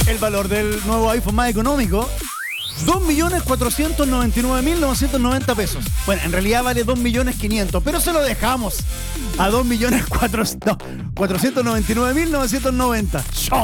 el valor del nuevo iPhone más económico, 2.499.990 pesos. Bueno, en realidad vale 2.500.000, pero se lo dejamos a 2.499.990.